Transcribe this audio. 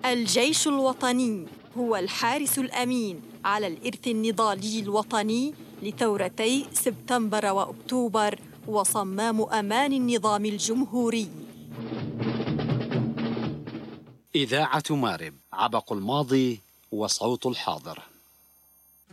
الجيش الوطني هو الحارس الأمين على الإرث النضالي الوطني لثورتي سبتمبر وأكتوبر، وصمام أمان النظام الجمهوري. إذاعة مارب، عبق الماضي وصوت الحاضر.